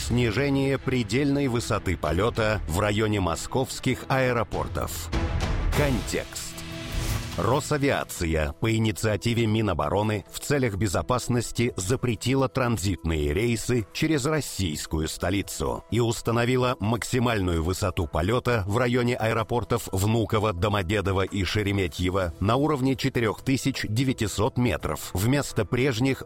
Снижение предельной высоты полета в районе московских аэропортов. Контекст. Росавиация по инициативе Минобороны в целях безопасности запретила транзитные рейсы через российскую столицу и установила максимальную высоту полета в районе аэропортов Внуково, Домодедово и Шереметьево на уровне 4900 метров вместо прежних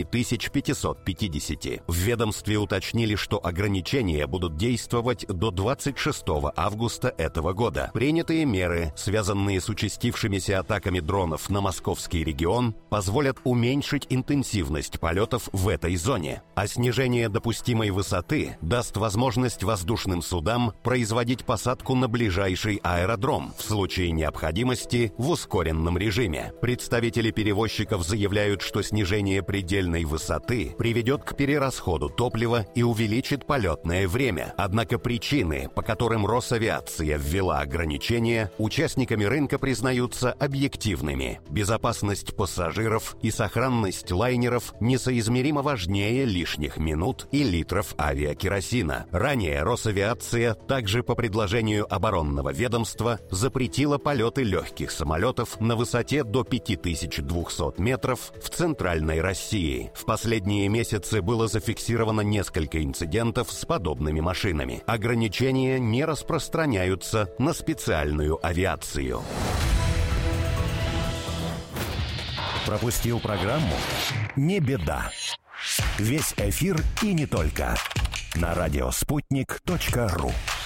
8550. В ведомстве уточнили, что ограничения будут действовать до 26 августа этого года. Принятые меры, связанные с участившимися атаками дронов на московский регион, позволят уменьшить интенсивность полетов в этой зоне, а снижение допустимой высоты даст возможность воздушным судам производить посадку на ближайший аэродром в случае необходимости в ускоренном режиме. Представители перевозчиков заявляют, что снижение предельной высоты приведет к перерасходу топлива и увеличит полетное время. Однако причины, по которым Росавиация ввела ограничения, участниками рынка признаются объективными. Безопасность пассажиров и сохранность лайнеров несоизмеримо важнее лишних минут и литров авиакеросина. Ранее Росавиация также по предложению оборонного ведомства запретила полеты легких самолетов на высоте до 5200 метров в центральной России. В последние месяцы было зафиксировано несколько инцидентов с подобными машинами. Ограничения не распространяются на специальную авиацию. Пропустил программу? Не беда. Весь эфир и не только. На радиоспутник.ру.